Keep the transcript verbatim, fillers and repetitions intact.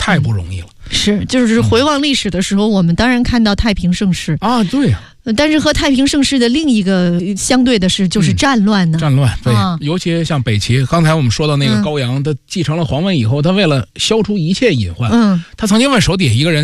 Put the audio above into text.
太不容易了。 嗯、是，就是回望历史的时候，嗯、我们当然看到太平盛世啊， 对呀、 啊。但是和太平盛世的另一个相对的是，就是战乱呢。 嗯、战乱，对、 啊， 尤其像北齐，刚才我们说到那个高阳，嗯、他继承了皇位以后，他为了消除一切隐患，嗯，他曾经问手底下一个人。